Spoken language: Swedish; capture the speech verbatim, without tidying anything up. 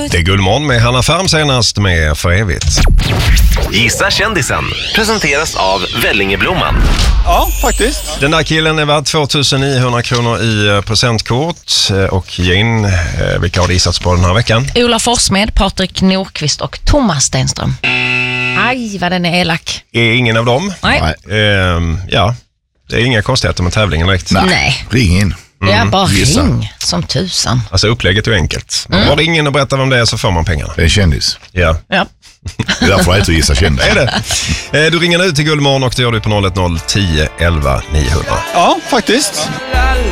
Det är Guldmorgon med Hanna Färm senast med För evigt. Gissa kändisen presenteras av Vellingeblomman. Ja, faktiskt. Den där killen är värd tvåtusen-niohundra kronor i presentkort. Och Jane, vilka har det gissats på den här veckan? Ola Forsmed, Patrik Nordqvist och Thomas Stenström. Aj, vad den är elak. Är ingen av dem? Nej. Ehm, ja, det är inga konstigheter med tävlingen direkt. Nej. Nej. Ring in. Mm. Ja, bara Gissa. ring som tusan. Alltså upplägget är enkelt. Mm. Var det ingen och berätta vem det är så får man pengarna. Det är kändis. Ja. Ja. Det är därför jag heter Gissa kändis. Är det? Eh, Du ringer nu till Guldmorgon och det gör du på noll ett noll tio elva niohundra. Ja, faktiskt.